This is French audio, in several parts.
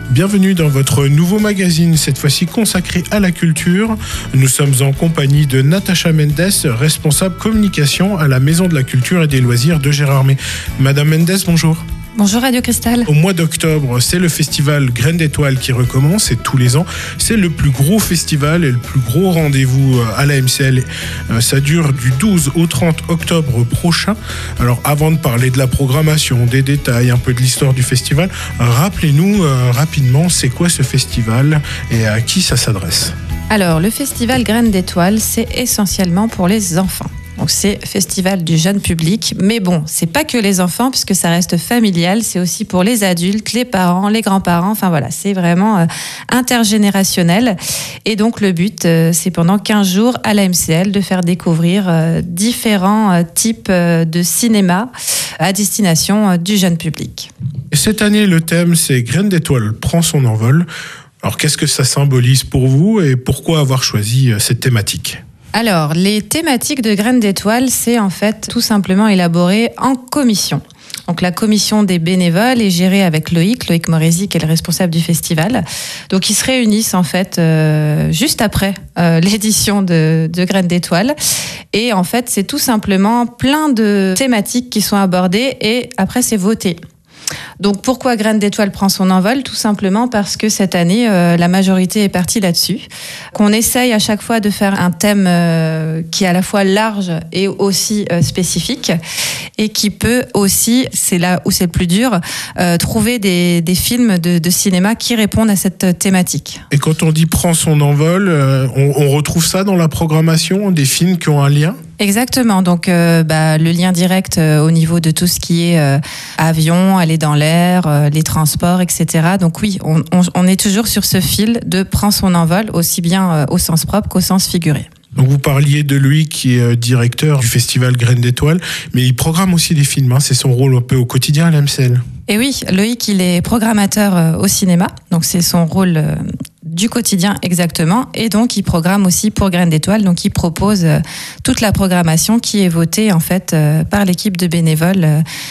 Bienvenue dans votre nouveau magazine, cette fois-ci consacré à la culture. Nous sommes en compagnie de Natacha Mendes, responsable communication à la Maison de la Culture et des Loisirs de Gérardmer. Madame Mendes, bonjour. Bonjour Radio Cristal. Au mois d'octobre, c'est le festival Graines d'Étoiles qui recommence et tous les ans, c'est le plus gros festival et le plus gros rendez-vous à la MCL. Ça dure du 12 au 30 octobre prochain. Alors avant de parler de la programmation, des détails, un peu de l'histoire du festival, rappelez-nous rapidement c'est quoi ce festival et à qui ça s'adresse. Alors le festival Graines d'Étoiles, c'est essentiellement pour les enfants. Donc c'est festival du jeune public, mais bon, c'est pas que les enfants puisque ça reste familial, c'est aussi pour les adultes, les parents, les grands-parents, enfin voilà, c'est vraiment intergénérationnel. Et donc le but, c'est pendant 15 jours à la MCL de faire découvrir différents types de cinéma à destination du jeune public. Et cette année, le thème, c'est Graines d'Étoiles prend son envol. Alors qu'est-ce que ça symbolise pour vous et pourquoi avoir choisi cette thématique ? Alors, les thématiques de Graines d'Étoiles, c'est en fait tout simplement élaboré en commission. Donc la commission des bénévoles est gérée avec Loïc Morézy, qui est le responsable du festival. Donc ils se réunissent en fait juste après l'édition de Graines d'Étoiles. Et en fait, c'est tout simplement plein de thématiques qui sont abordées et après c'est voté. Donc pourquoi Graines d'Étoiles prend son envol ? Tout simplement parce que cette année, la majorité est partie là-dessus. Qu'on essaye à chaque fois de faire un thème qui est à la fois large et aussi spécifique et qui peut aussi, c'est là où c'est le plus dur, trouver des films de cinéma qui répondent à cette thématique. Et quand on dit prend son envol, on retrouve ça dans la programmation, des films qui ont un lien ? Exactement, donc le lien direct au niveau de tout ce qui est avion, aller dans l'air, les transports, etc. Donc oui, on est toujours sur ce fil de prend son envol, aussi bien au sens propre qu'au sens figuré. Donc vous parliez de lui qui est directeur du festival Graines d'Étoiles, mais il programme aussi des films, c'est son rôle un peu au quotidien à la MCL. Et oui, Loïc, il est programmateur au cinéma, donc c'est son rôle du quotidien exactement, et donc il programme aussi pour Graines d'Étoiles, donc il propose toute la programmation qui est votée en fait par l'équipe de bénévoles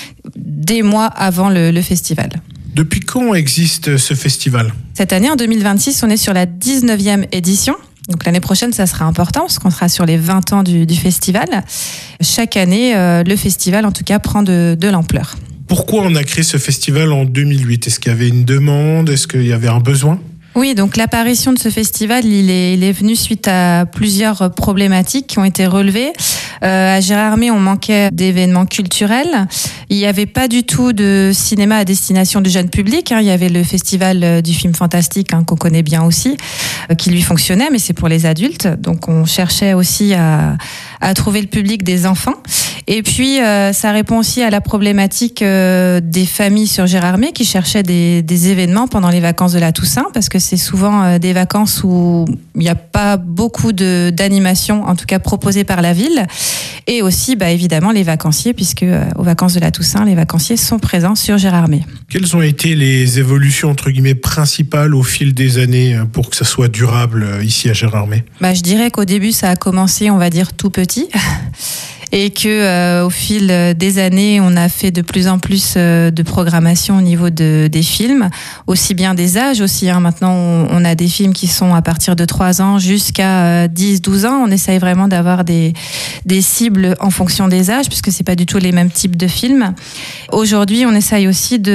des mois avant le festival. Depuis quand existe ce festival ? Cette année, en 2026, on est sur la 19e édition. Donc l'année prochaine, ça sera important parce qu'on sera sur les 20 ans du festival. Chaque année, le festival, en tout cas, prend de l'ampleur. Pourquoi on a créé ce festival en 2008 ? Est-ce qu'il y avait une demande ? Est-ce qu'il y avait un besoin ? Oui, donc l'apparition de ce festival, il est venu suite à plusieurs problématiques qui ont été relevées. À Gérardmer, on manquait d'événements culturels. Il n'y avait pas du tout de cinéma à destination du jeune public. Il y avait le festival du film fantastique qu'on connaît bien aussi, qui lui fonctionnait, mais c'est pour les adultes. Donc on cherchait aussi à trouver le public des enfants. Et puis ça répond aussi à la problématique des familles sur Gérardmer qui cherchaient des événements pendant les vacances de la Toussaint, parce que c'est souvent des vacances où il n'y a pas beaucoup d'animations, en tout cas proposées par la ville. Et aussi, évidemment, les vacanciers, puisque aux vacances de la Toussaint, les vacanciers sont présents sur Gérardmer. Quelles ont été les évolutions, entre guillemets, principales au fil des années pour que ça soit durable ici à Gérardmer ? Je dirais qu'au début, ça a commencé, on va dire, tout petit. Et que au fil des années, on a fait de plus en plus de programmation au niveau des films, aussi bien des âges aussi. Maintenant, on a des films qui sont à partir de 3 ans jusqu'à 10-12 ans. On essaye vraiment d'avoir des cibles en fonction des âges, puisque c'est pas du tout les mêmes types de films. Aujourd'hui, on essaye aussi